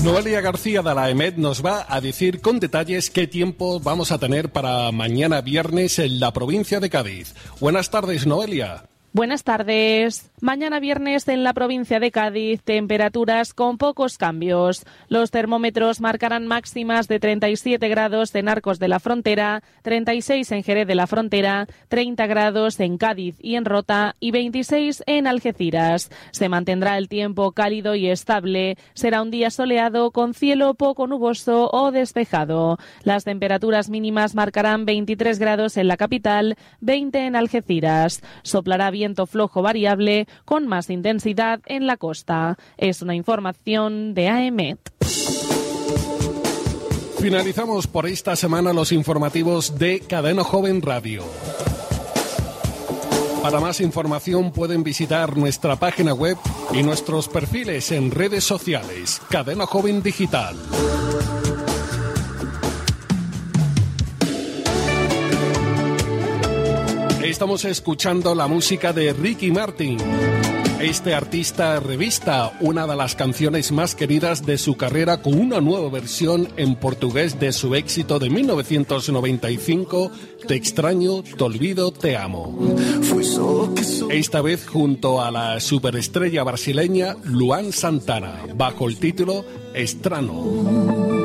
Noelia García de la EMET nos va a decir con detalles qué tiempo vamos a tener para mañana viernes en la provincia de Cádiz. Buenas tardes, Noelia. Buenas tardes. Mañana viernes en la provincia de Cádiz, temperaturas con pocos cambios. Los termómetros marcarán máximas de 37 grados en Arcos de la Frontera, 36 en Jerez de la Frontera, 30 grados en Cádiz y en Rota y 26 en Algeciras. Se mantendrá el tiempo cálido y estable. Será un día soleado con cielo poco nuboso o despejado. Las temperaturas mínimas marcarán 23 grados en la capital, 20 en Algeciras. Soplará viento flojo variable con más intensidad en la costa. Es una información de AEMET. Finalizamos por esta semana los informativos de Cadena Joven Radio. Para más información pueden visitar nuestra página web y nuestros perfiles en redes sociales. Cadena Joven Digital. Estamos escuchando la música de Ricky Martin. Este artista revista una de las canciones más queridas de su carrera con una nueva versión en portugués de su éxito de 1995, Te extraño, te olvido, te amo. Esta vez junto a la superestrella brasileña Luan Santana, bajo el título Estrano.